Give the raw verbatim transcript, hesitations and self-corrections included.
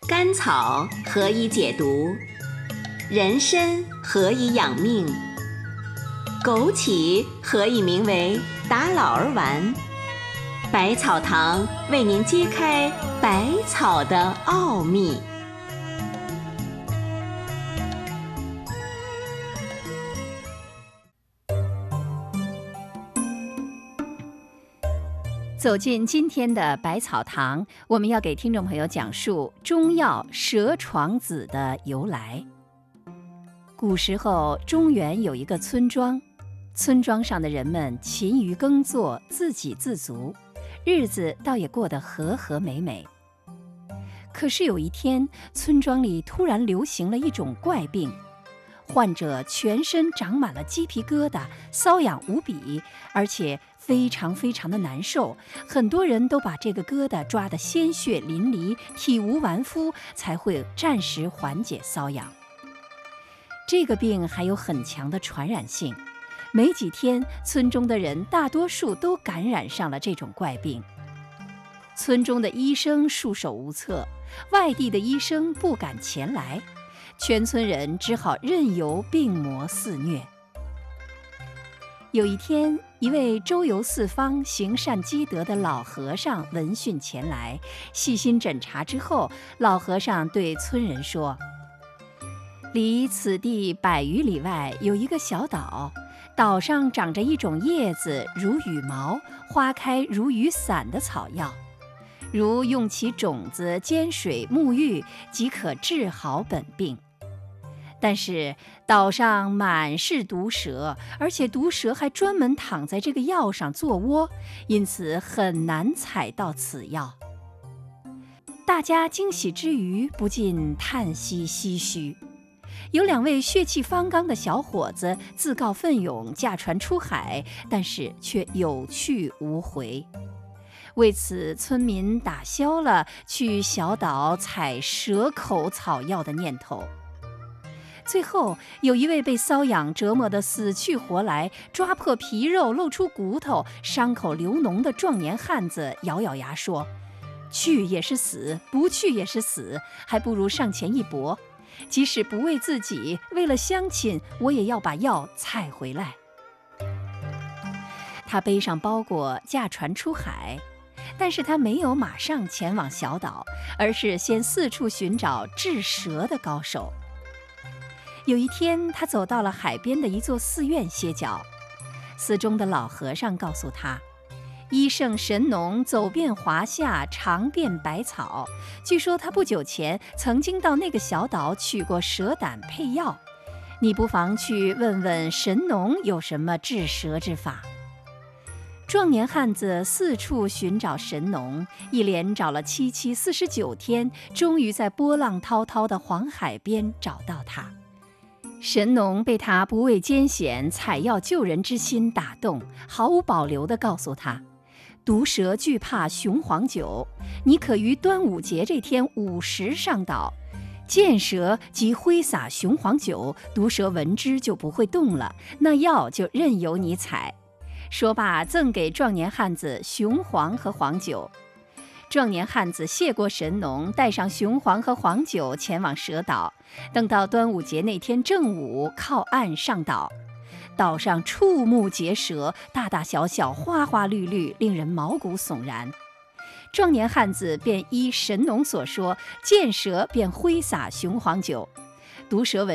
甘草何以解毒？人参何以养命？枸杞何以名为打老儿丸？百草堂为您揭开百草的奥秘。 走进今天的百草堂，我们要给听众朋友讲述中药蛇床子的由来。古时候，中原有一个村庄，村庄上的人们勤于耕作，自给自足，日子倒也过得和和美美。可是有一天，村庄里突然流行了一种怪病，患者全身长满了鸡皮疙瘩，瘙痒无比，而且非常非常的难受，很多人都把这个疙瘩抓得鲜血淋漓，体无完肤，才会暂时缓解瘙痒。这个病还有很强的传染性，没几天，村中的人大多数都感染上了这种怪病。村中的医生束手无策，外地的医生不敢前来，全村人只好任由病魔肆虐。有一天，一位周游四方、行善积德的老和尚闻讯前来，细心诊查之后，老和尚对村人说：离此地百余里外有一个小岛，岛上长着一种叶子如羽毛、花开如雨伞的草药，如用其种子煎水沐浴，即可治好本病。但是岛上满是毒蛇，而且毒蛇还专门躺在这个药上做窝，因此很难采到此药。大家惊喜之余，不禁叹息唏嘘。有两位血气方刚的小伙子自告奋勇驾船出海，但是却有去无回。为此，村民打消了去小岛采蛇口草药的念头。最后，有一位被瘙痒折磨得死去活来，抓破皮肉露出骨头，伤口流脓的壮年汉子咬咬牙说：去也是死，不去也是死，还不如上前一搏，即使不为自己，为了乡亲，我也要把药采回来。他背上包裹，驾船出海，但是他没有马上前往小岛，而是先四处寻找治蛇的高手。有一天，他走到了海边的一座寺院歇脚，寺中的老和尚告诉他，医圣神农走遍华夏，尝遍百草，据说他不久前曾经到那个小岛取过蛇胆配药，你不妨去问问神农有什么治蛇之法。壮年汉子四处寻找神农，一连找了七七四十九天，终于在波浪滔滔的黄海边找到他。神农被他不畏艰险、采药救人之心打动，毫无保留地告诉他，毒蛇惧怕雄黄酒，你可于端午节这天午时上岛，见蛇即挥洒雄黄酒，毒蛇闻之就不会动了，那药就任由你采。说罢，赠给壮年汉子雄黄和黄酒。壮年汉子谢过神农，带上雄黄和黄酒前往蛇岛。等到端午节那天正午，靠岸上岛，岛上触目结舌，大大小小，花花绿绿，令人毛骨悚然。壮年汉子便依神农所说，见蛇便挥洒雄黄酒，毒蛇闻